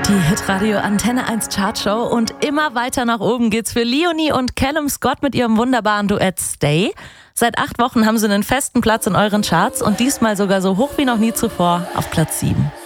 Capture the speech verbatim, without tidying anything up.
Die Hitradio Antenne eins Chartshow und immer weiter nach oben geht's für Leonie und Callum Scott mit ihrem wunderbaren Duett Stay. Seit acht Wochen haben sie einen festen Platz in euren Charts und diesmal sogar so hoch wie noch nie zuvor auf Platz sieben.